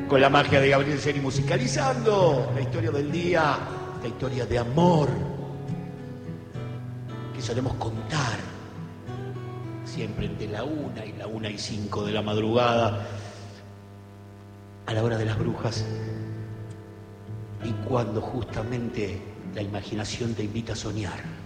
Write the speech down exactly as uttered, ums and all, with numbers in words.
con la magia de Gabriel Ceni musicalizando la historia del día, la historia de amor que solemos contar siempre entre la una y la una y cinco de la madrugada, a la hora de las brujas, y cuando justamente la imaginación te invita a soñar.